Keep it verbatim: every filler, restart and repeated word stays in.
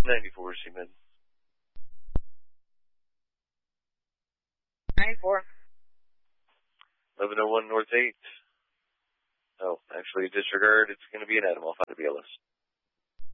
ninety-four, Seaman. ninety-four. eleven oh one North eight. Oh, actually, disregard. It's going to be an Adam Alpha to B L S.